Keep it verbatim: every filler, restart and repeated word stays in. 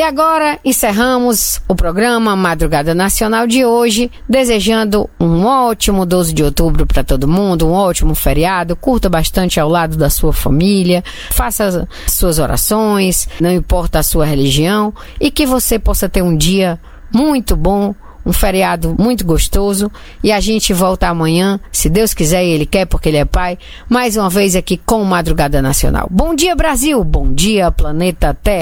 agora encerramos o programa Madrugada Nacional de hoje, desejando um ótimo doze de outubro para todo mundo, um ótimo feriado, curta bastante ao lado da sua família, faça suas orações, não importa a sua religião, e que você possa ter um dia muito bom, um feriado muito gostoso, e a gente volta amanhã, se Deus quiser e Ele quer, porque Ele é Pai, mais uma vez aqui com Madrugada Nacional. Bom dia, Brasil! Bom dia, planeta Terra!